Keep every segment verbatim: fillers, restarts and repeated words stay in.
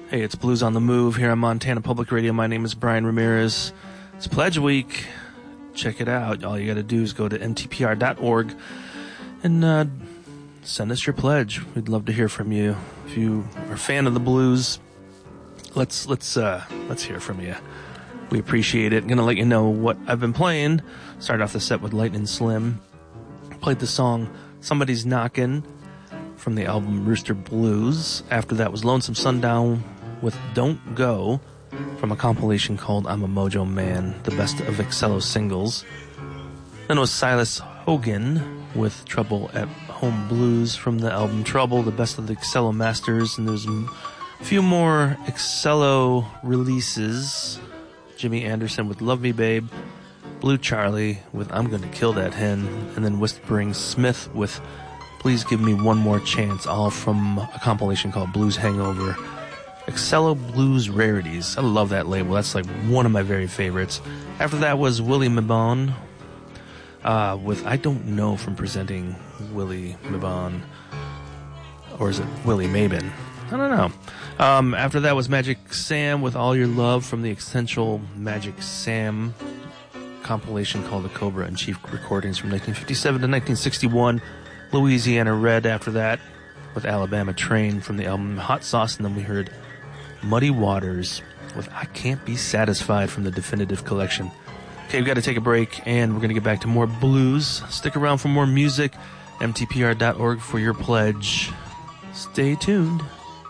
Hey, it's Blues on the Move here on Montana Public Radio. My name is Brian Ramirez. It's Pledge Week. Check it out. All you got to do is go to M T P R dot org and uh, send us your pledge. We'd love to hear from you. If you are a fan of the blues, let's let's uh, let's hear from you. We appreciate it. I'm going to let you know what I've been playing. Started off the set with Lightning Slim. Played the song Somebody's Knockin' from the album Rooster Blues. After that was Lonesome Sundown with Don't Go from a compilation called I'm a Mojo Man, the best of Excello singles. Then it was Silas Hogan with Trouble at Home Blues from the album Trouble, the best of the Excello masters. And there's a few more Excello releases. Jimmy Anderson with Love Me Babe, Blue Charlie with I'm Gonna Kill That Hen, and then Whispering Smith with Please Give Me One More Chance, all from a compilation called Blues Hangover. Excello Blues Rarities. I love that label. That's like one of my very favorites. After that was Willie Mabon uh, with I Don't Know from presenting Willie Mabon. Or is it Willie Mabon? I don't know. Um, after that was Magic Sam with All Your Love from the Essential Magic Sam compilation called The Cobra and Chief Recordings from nineteen fifty-seven to nineteen sixty-one. Louisiana Red after that with Alabama Train from the album Hot Sauce. And then we heard Muddy Waters with I Can't Be Satisfied from the Definitive Collection. Okay, we've got to take a break, and we're going to get back to more blues. Stick around for more music. M T P R dot org for your pledge. Stay tuned.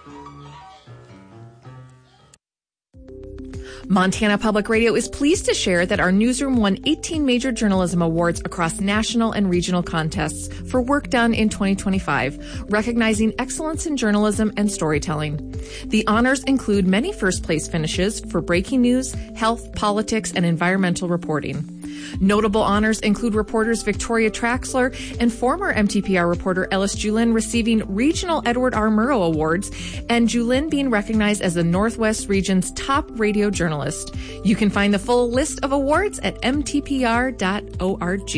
Montana Public Radio is pleased to share that our newsroom won eighteen major journalism awards across national and regional contests for work done in twenty twenty-five, recognizing excellence in journalism and storytelling. The honors include many first-place finishes for breaking news, health, politics, and environmental reporting. Notable honors include reporters Victoria Traxler and former M T P R reporter Ellis Julin receiving regional Edward R. Murrow Awards, and Julin being recognized as the Northwest region's top radio journalist. You can find the full list of awards at M T P R dot org.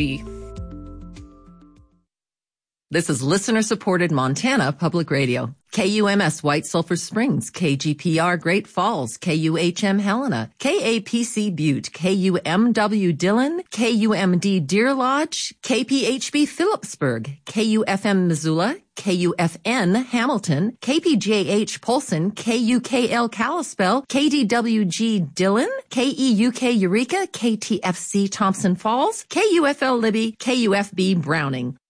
This is listener-supported Montana Public Radio. K U M S White Sulphur Springs, K G P R Great Falls, K U H M Helena, K A P C Butte, K U M W Dillon, K U M D Deer Lodge, K P H B Phillipsburg, K U F M Missoula, K U F N Hamilton, K P J H Polson, K U K L Kalispell, K D W G Dillon, K E U K Eureka, K T F C Thompson Falls, K U F L Libby, K U F B Browning.